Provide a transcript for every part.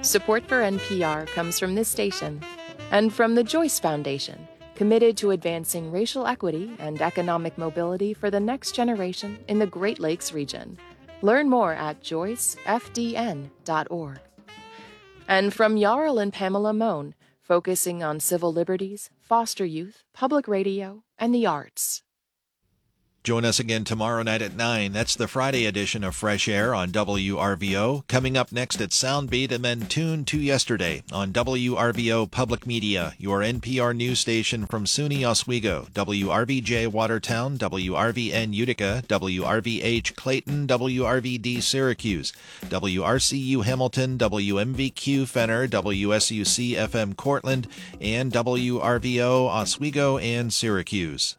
Support for NPR comes from this station and from the Joyce Foundation, committed to advancing racial equity and economic mobility for the next generation in the Great Lakes region. Learn more at joycefdn.org. And from Jarl and Pamela Mohn, focusing on civil liberties, foster youth, public radio, and the arts. Join us again tomorrow night at 9. That's the Friday edition of Fresh Air on WRVO. Coming up next at Soundbeat, and then Tune to Yesterday on WRVO Public Media, your NPR news station from SUNY Oswego, WRVJ Watertown, WRVN Utica, WRVH Clayton, WRVD Syracuse, WRCU Hamilton, WMVQ Fenner, WSUC FM Cortland, and WRVO Oswego and Syracuse.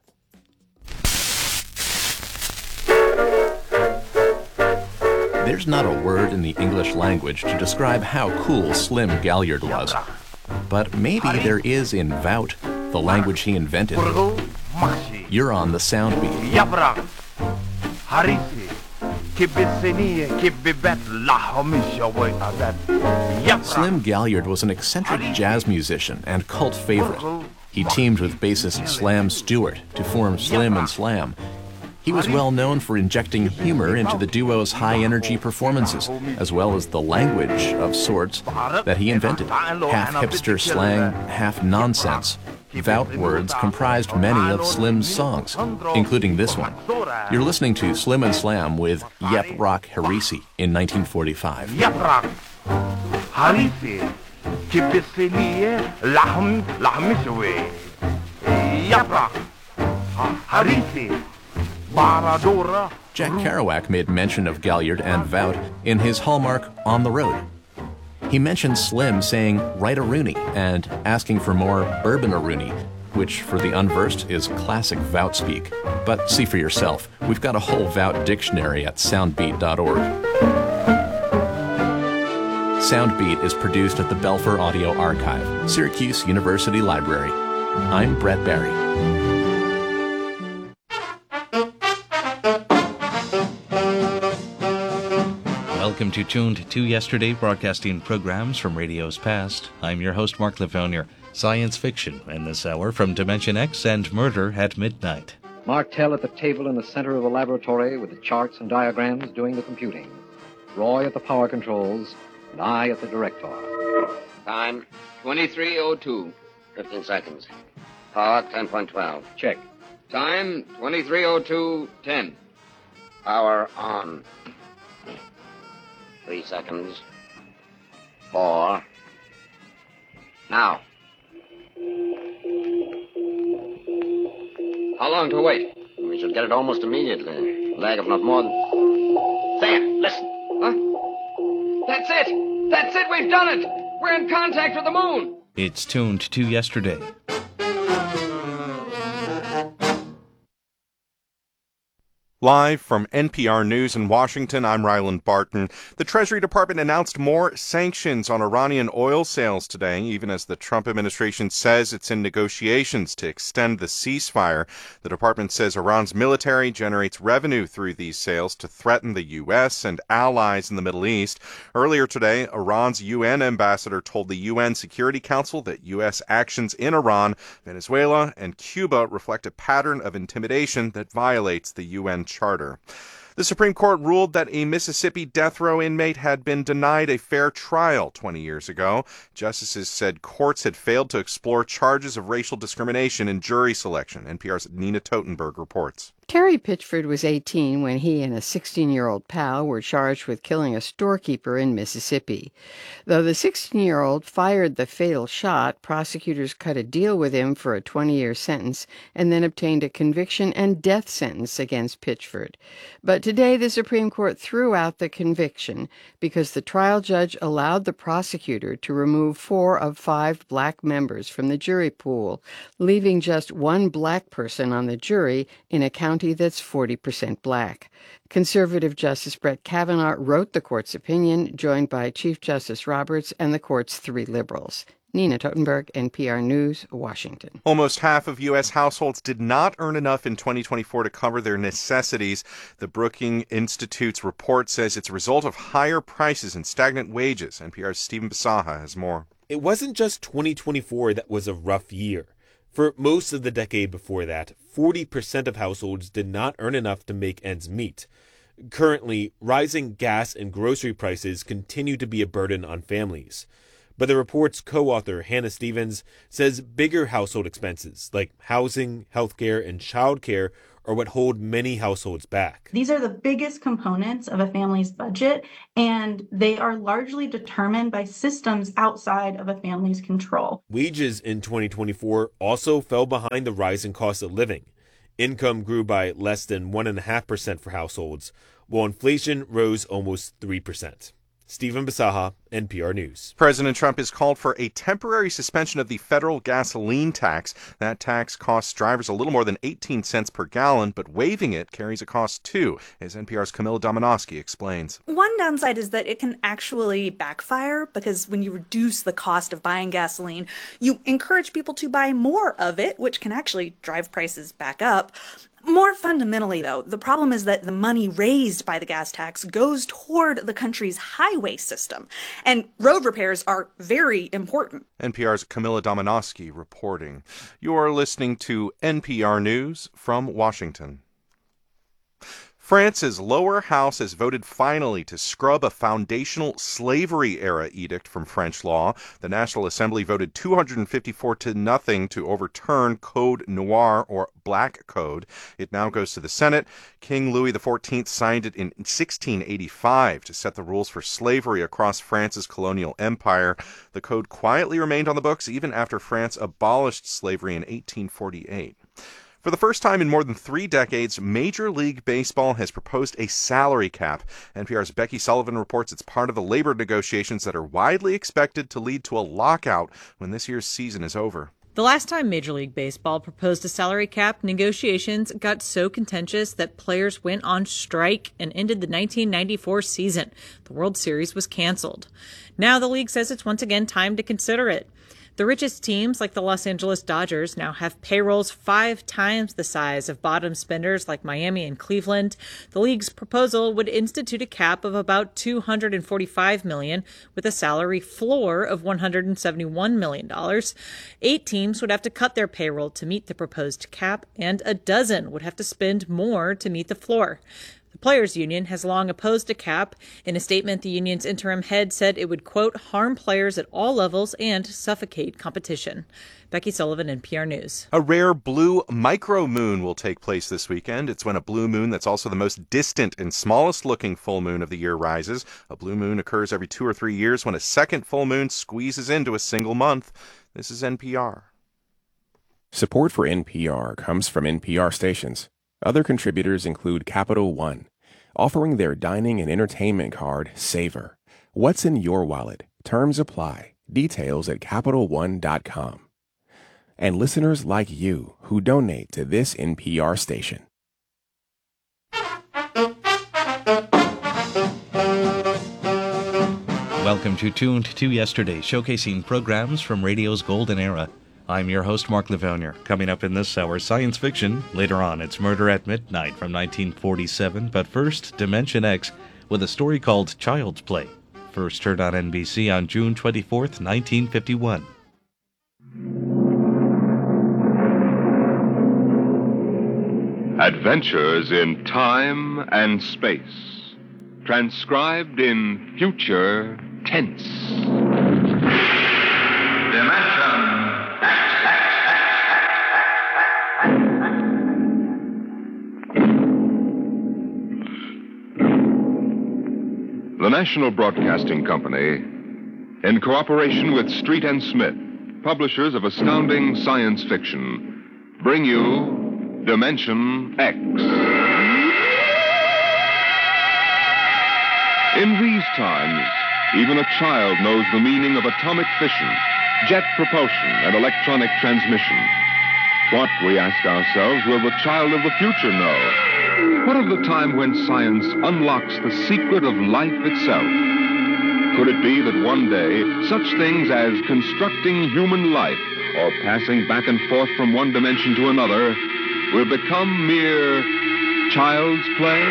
There's not a word in the English language to describe how cool Slim Gaillard was. But maybe there is in Vout, the language he invented. You're on the Soundbeat. Slim Gaillard was an eccentric jazz musician and cult favorite. He teamed with bassist Slam Stewart to form Slim and Slam. He was well known for injecting humor into the duo's high-energy performances, as well as the language of sorts that he invented. Half hipster slang, half nonsense. Vout words comprised many of Slim's songs, including this one. You're listening to Slim and Slam with Yep Rock Harisi in 1945. Yep Rock Harisi, Yep Rock Harisi. Jack Kerouac made mention of Gaillard and Vout in his hallmark On the Road. He mentioned Slim saying "right-a-rooney" and asking for more "bourbon-a-rooney," which for the unversed is classic Vout speak. But see for yourself. We've got a whole Vout dictionary at soundbeat.org. Soundbeat is produced at the Belfer Audio Archive, Syracuse University Library. I'm Brett Barry. Welcome to Tuned to Yesterday, broadcasting programs from radio's past. I'm your host, Mark Livonia. Science fiction in this hour from Dimension X and Murder at Midnight. Martell at the table in the center of the laboratory with the charts and diagrams doing the computing. Roy at the power controls, and I at the director. Time, 23:02. 15 seconds. Power, 10.12. Check. Time, 23:02:10. Power on. 3 seconds. 4. Now. How long to wait? We should get it almost immediately. Lag of not more than... There, listen. Huh? That's it! That's it! We've done it! We're in contact with the moon! It's Tuned to Yesterday. Live from NPR News in Washington, I'm Ryland Barton. The Treasury Department announced more sanctions on Iranian oil sales today, even as the Trump administration says it's in negotiations to extend the ceasefire. The department says Iran's military generates revenue through these sales to threaten the U.S. and allies in the Middle East. Earlier today, Iran's UN ambassador told the UN Security Council that U.S. actions in Iran, Venezuela, and Cuba reflect a pattern of intimidation that violates the UN Charter. The Supreme Court ruled that a Mississippi death row inmate had been denied a fair trial 20 years ago. Justices said courts had failed to explore charges of racial discrimination in jury selection. NPR's Nina Totenberg reports. Terry Pitchford was 18 when he and a 16-year-old pal were charged with killing a storekeeper in Mississippi. Though the 16-year-old fired the fatal shot, prosecutors cut a deal with him for a 20-year sentence and then obtained a conviction and death sentence against Pitchford. But today the Supreme Court threw out the conviction because the trial judge allowed the prosecutor to remove 4 of 5 black members from the jury pool, leaving just one black person on the jury in a county that's 40% black. Conservative Justice Brett Kavanaugh wrote the court's opinion, joined by Chief Justice Roberts and the court's 3 liberals. Nina Totenberg, NPR News, Washington. Almost half of U.S. households did not earn enough in 2024 to cover their necessities. The Brookings Institute's report says it's a result of higher prices and stagnant wages. NPR's Stephen Bisaha has more. It wasn't just 2024 that was a rough year. For most of the decade before that, 40% of households did not earn enough to make ends meet. Currently, rising gas and grocery prices continue to be a burden on families. But the report's co-author, Hannah Stevens, says bigger household expenses like housing, healthcare, and childcare are what hold many households back. These are the biggest components of a family's budget, and they are largely determined by systems outside of a family's control. Wages in 2024 also fell behind the rising cost of living. Income grew by less than 1.5% for households, while inflation rose almost 3%. Stephen Bisaha, NPR News. President Trump has called for a temporary suspension of the federal gasoline tax. That tax costs drivers a little more than 18 cents per gallon, but waiving it carries a cost too, as NPR's Camilla Domonoske explains. One downside is that it can actually backfire because when you reduce the cost of buying gasoline, you encourage people to buy more of it, which can actually drive prices back up. More fundamentally, though, the problem is that the money raised by the gas tax goes toward the country's highway system, and road repairs are very important. NPR's Camilla Domonoske reporting. You're listening to NPR News from Washington. France's lower house has voted finally to scrub a foundational slavery-era edict from French law. The National Assembly voted 254-0 to overturn Code Noir, or Black Code. It now goes to the Senate. King Louis XIV signed it in 1685 to set the rules for slavery across France's colonial empire. The code quietly remained on the books even after France abolished slavery in 1848. For the first time in more than 3 decades, Major League Baseball has proposed a salary cap. NPR's Becky Sullivan reports it's part of the labor negotiations that are widely expected to lead to a lockout when this year's season is over. The last time Major League Baseball proposed a salary cap, negotiations got so contentious that players went on strike and ended the 1994 season. The World Series was canceled. Now the league says it's once again time to consider it. The richest teams, like the Los Angeles Dodgers, now have payrolls 5 times the size of bottom spenders like Miami and Cleveland. The league's proposal would institute a cap of about $245 million, with a salary floor of $171 million. 8 teams would have to cut their payroll to meet the proposed cap, and a dozen would have to spend more to meet the floor. The Players Union has long opposed a cap. In a statement, the union's interim head said it would, quote, harm players at all levels and suffocate competition. Becky Sullivan, NPR News. A rare blue micromoon will take place this weekend. It's when a blue moon that's also the most distant and smallest looking full moon of the year rises. A blue moon occurs every 2 or 3 years when a second full moon squeezes into a single month. This is NPR. Support for NPR comes from NPR stations. Other contributors include Capital One, offering their dining and entertainment card, Savor. What's in your wallet? Terms apply. Details at CapitalOne.com. And listeners like you who donate to this NPR station. Welcome to Tuned to Yesterday, showcasing programs from radio's golden era. I'm your host, Mark Lefevre. Coming up in this hour, science fiction. Later on, it's Murder at Midnight from 1947. But first, Dimension X with a story called Child's Play. First heard on NBC on June 24th, 1951. Adventures in time and space. Transcribed in future tense. Dimension. The National Broadcasting Company, in cooperation with Street and Smith, publishers of astounding science fiction, bring you Dimension X. In these times, even a child knows the meaning of atomic fission, jet propulsion, and electronic transmission. What, we ask ourselves, will the child of the future know? What of the time when science unlocks the secret of life itself? Could it be that one day such things as constructing human life or passing back and forth from one dimension to another will become mere child's play?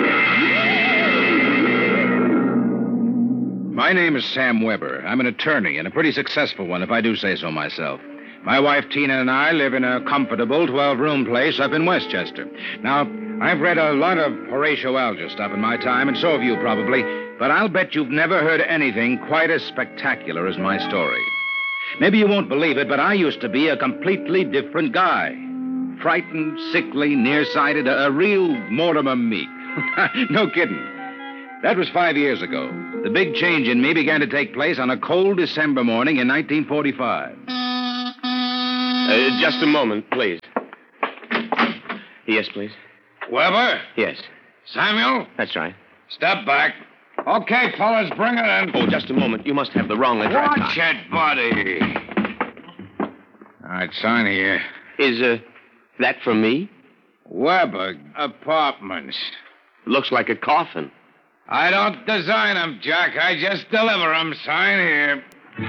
My name is Sam Weber. I'm an attorney, and a pretty successful one, if I do say so myself. My wife Tina and I live in a comfortable 12-room place up in Westchester. Now, I've read a lot of Horatio Alger stuff in my time, and so have you probably, but I'll bet you've never heard anything quite as spectacular as my story. Maybe you won't believe it, but I used to be a completely different guy. Frightened, sickly, nearsighted, a real Mortimer Meek. No kidding. That was 5 years ago. The big change in me began to take place on a cold December morning in 1945. Just a moment, please. Yes, please. Weber? Yes. Samuel? That's right. Step back. Okay, fellas, bring it in. Oh, just a moment. You must have the wrong address. Watch it, buddy. All right, sign here. Is, that for me? Weber Apartments. Looks like a coffin. I don't design them, Jack. I just deliver them. Sign here.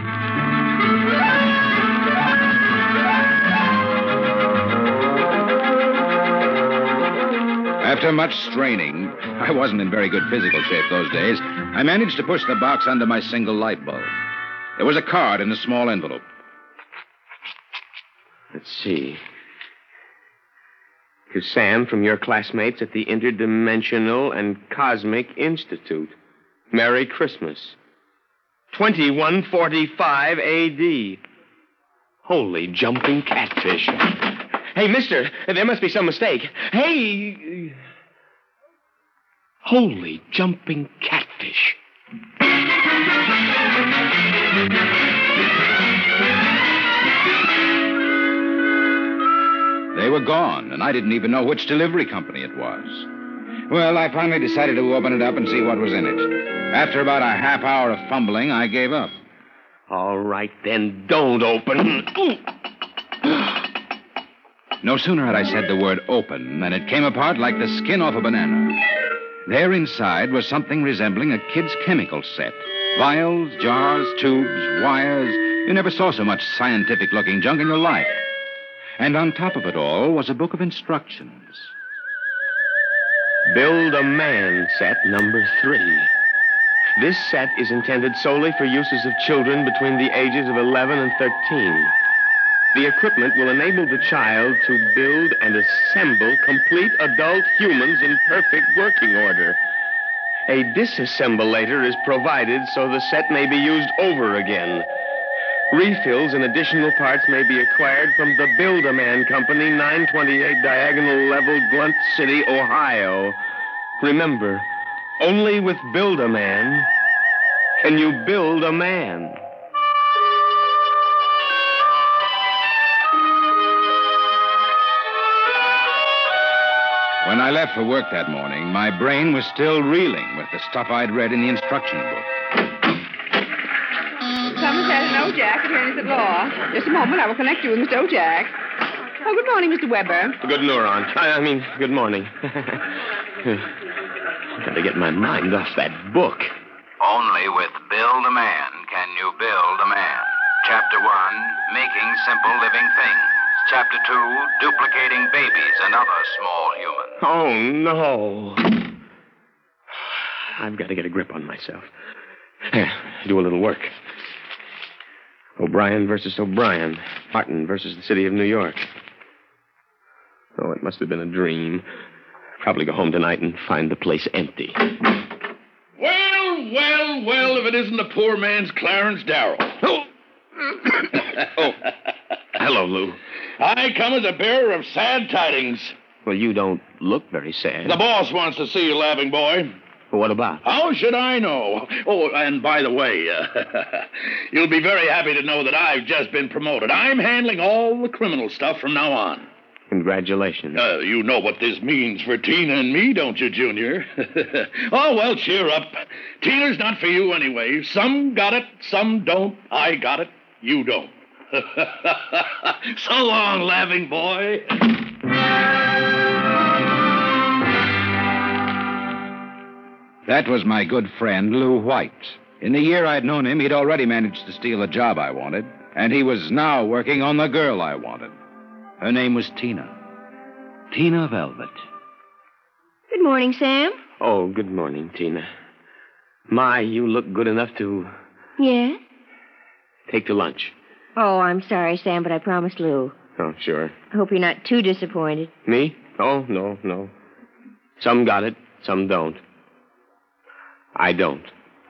After much straining, I wasn't in very good physical shape those days, I managed to push the box under my single light bulb. There was a card in a small envelope. Let's see. To Sam from your classmates at the Interdimensional and Cosmic Institute. Merry Christmas. 2145 A.D. Holy jumping catfish. Hey, mister, there must be some mistake. Hey! Holy jumping catfish. They were gone, and I didn't even know which delivery company it was. Well, I finally decided to open it up and see what was in it. After about a half hour of fumbling, I gave up. All right, then, don't open. No sooner had I said the word open than it came apart like the skin off a banana. There inside was something resembling a kid's chemical set. Vials, jars, tubes, wires. You never saw so much scientific-looking junk in your life. And on top of it all was a book of instructions. Build a Man set number 3. This set is intended solely for uses of children between the ages of 11 and 13. The equipment will enable the child to build and assemble complete adult humans in perfect working order. A disassemblator is provided so the set may be used over again. Refills and additional parts may be acquired from the Build-A-Man Company, 928 Diagonal Level, Blunt City, Ohio. Remember, only with Build-A-Man can you build a man. When I left for work that morning, my brain was still reeling with the stuff I'd read in the instruction book. Somerset and Ojack, attorneys at law. Just a moment, I will connect you with Mr. Ojack. Oh, good morning, Mr. Weber. Good neuron. I mean, good morning. Gotta get my mind off that book. Only with Build a Man can you build a man. Chapter 1, Making Simple Living Things. Chapter 2, Duplicating Babies and Other Small Humans. Oh, no. I've got to get a grip on myself. Here, do a little work. O'Brien versus O'Brien. Martin versus the city of New York. Oh, it must have been a dream. Probably go home tonight and find the place empty. Well, if it isn't the poor man's Clarence Darrow. Oh. Oh. Hello, Lou. I come as a bearer of sad tidings. Well, you don't look very sad. The boss wants to see you, laughing boy. What about? How should I know? Oh, and by the way, you'll be very happy to know that I've just been promoted. I'm handling all the criminal stuff from now on. Congratulations. You know what this means for Tina and me, don't you, Junior? Oh, well, cheer up. Tina's not for you anyway. Some got it, some don't. I got it, you don't. So long, laughing boy. That was my good friend, Lou White. In the year I'd known him, he'd already managed to steal a job I wanted, and he was now working on the girl I wanted. Her name was Tina. Tina Velvet. Good morning, Sam. Oh, good morning, Tina. My, you look good enough to Yes? take to lunch. Oh, I'm sorry, Sam, but I promised Lou. Oh, sure. I hope you're not too disappointed. Me? Oh, no. Some got it, some don't. I don't.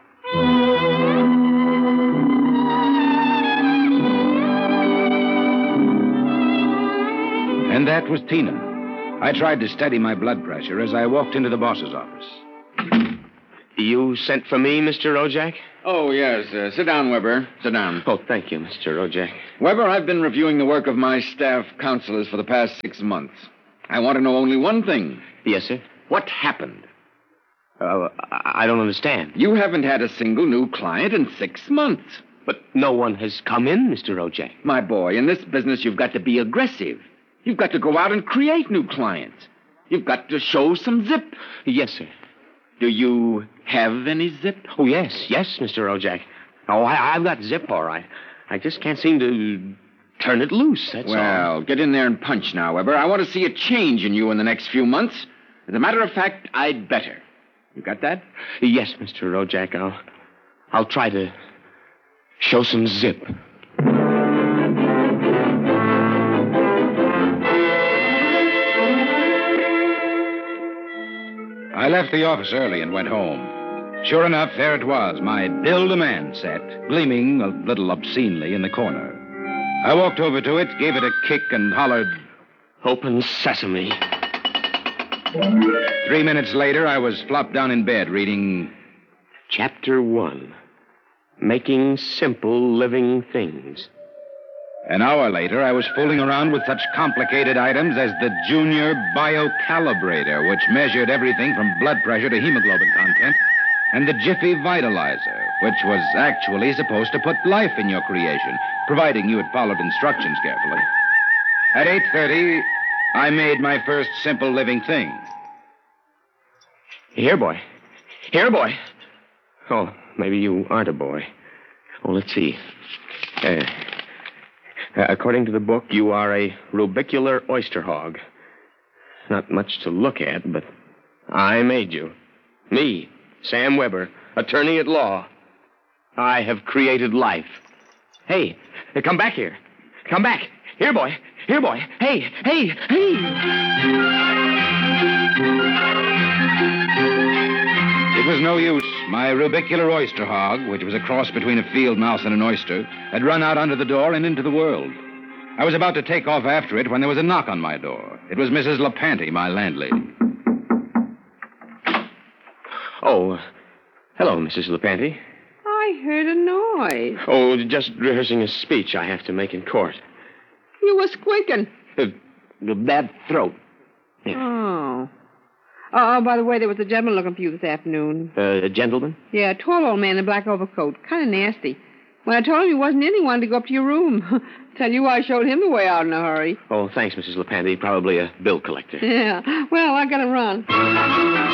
And that was Tina. I tried to steady my blood pressure as I walked into the boss's office. You sent for me, Mr. Ojak? Oh, yes. Sit down, Weber. Sit down. Oh, thank you, Mr. Ojak. Weber, I've been reviewing the work of my staff counselors for the past 6 months. I want to know only one thing. Yes, sir? What happened? I don't understand. You haven't had a single new client in 6 months. But no one has come in, Mr. Ojak. My boy, in this business, you've got to be aggressive. You've got to go out and create new clients. You've got to show some zip. Yes, sir. Do you have any zip? Oh, yes, Mr. Ojak. Oh, I've got zip, all right. I just can't seem to turn it loose, that's all. Well, get in there and punch now, Weber. I want to see a change in you in the next few months. As a matter of fact, I'd better. You got that? Yes, Mr. Ojak. I'll try to show some zip. I left the office early and went home. Sure enough, there it was, my Build-A-Man set, gleaming a little obscenely in the corner. I walked over to it, gave it a kick, and hollered, "Open sesame." 3 minutes later, I was flopped down in bed reading Chapter 1, Making Simple Living Things. An hour later, I was fooling around with such complicated items as the Junior Biocalibrator, which measured everything from blood pressure to hemoglobin content, and the Jiffy Vitalizer, which was actually supposed to put life in your creation, providing you had followed instructions carefully. At 8:30, I made my first simple living thing. Here, boy. Oh, maybe you aren't a boy. Oh, let's see. According to the book, you are a rubicular oyster hog. Not much to look at, but I made you. Me, Sam Weber, attorney at law. I have created life. Hey, come back here. Come back. Here, boy. Hey. It was no use. My rubicular oyster hog, which was a cross between a field mouse and an oyster, had run out under the door and into the world. I was about to take off after it when there was a knock on my door. It was Mrs. LaPanty, my landlady. Oh, hello, Mrs. LaPanty. I heard a noise. Oh, just rehearsing a speech I have to make in court. You were squeaking. The bad throat. Yeah. Oh. Oh, by the way, there was a gentleman looking for you this afternoon. A gentleman? Yeah, a tall old man in a black overcoat. Kind of nasty. When I told him he wasn't in, he wanted to go up to your room. Tell you I showed him the way out in a hurry. Oh, thanks, Mrs. LaPanty. Probably a bill collector. Yeah. Well, I gotta run.